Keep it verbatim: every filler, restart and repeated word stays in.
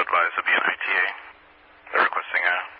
advise the B N I T A. They're requesting a